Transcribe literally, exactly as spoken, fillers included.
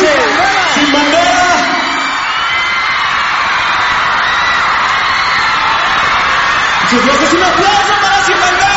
dice Sin Bandera. Muchas gracias, un aplauso para Sin Bandera.